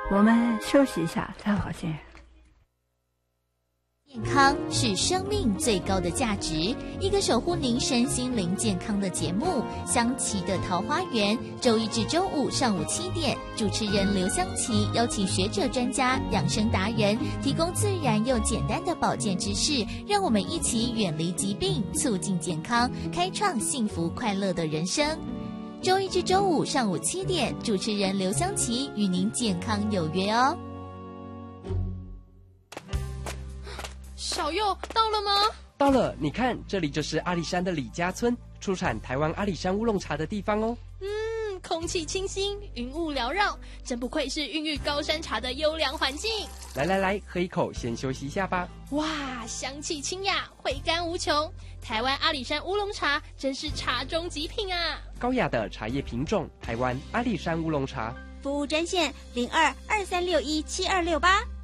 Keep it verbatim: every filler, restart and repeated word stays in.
我们休息一下，再好见。 健康是生命最高的价值，一个守护您身心灵健康的节目——香琪的桃花源，周一至周五上午七点，主持人刘香琪邀请学者专家、养生达人，提供自然又简单的保健知识，让我们一起远离疾病，促进健康，开创幸福快乐的人生。周一至周五上午七点，主持人刘香琪与您健康有约哦。 小佑到了吗？ 到了，你看，这里就是阿里山的李家村，出产台湾阿里山乌龙茶的地方哦。 嗯，空气清新，云雾缭绕，真不愧是孕育高山茶的优良环境。 来来来，喝一口，先休息一下吧。 哇，香气清雅，回甘无穷。台湾阿里山乌龙茶真是茶中极品啊！ 高雅的茶叶品种，台湾阿里山乌龙茶。 服务专线零二二三六一七二六八。